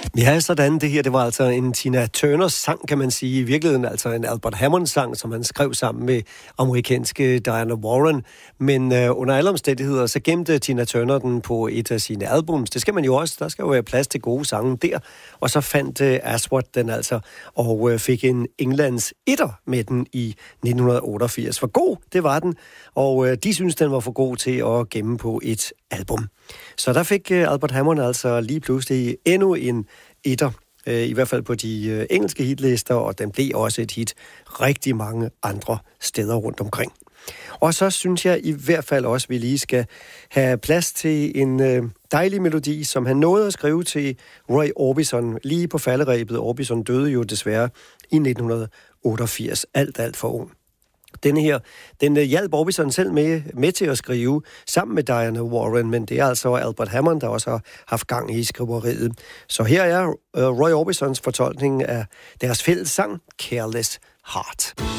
Ja, sådan det her. Det var altså en Tina Turners sang, kan man sige. I virkeligheden altså en Albert Hammond-sang, som han skrev sammen med amerikanske Diana Warren. Men under alle omstændigheder, så gemte Tina Turner den på et af sine albums. Det skal man jo også. Der skal jo være plads til gode sange der. Og så fandt Aswad den altså, og fik en Englands etter med den i 1988. For god, det var den. Og de synes, den var for god til at gemme på et album. Så der fik Albert Hammond altså lige pludselig endnu en etter, i hvert fald på de engelske hitlister, og den blev også et hit rigtig mange andre steder rundt omkring. Og så synes jeg i hvert fald også, at vi lige skal have plads til en dejlig melodi, som han nåede at skrive til Roy Orbison lige på falderebet. Orbison døde jo desværre i 1988, alt for ung. Den hjalp Orbison selv med til at skrive sammen med Diana Warren, men det er altså Albert Hammond, der også har haft gang i skriveriet. Så her er Roy Orbisons fortolkning af deres fælles sang, Careless Heart.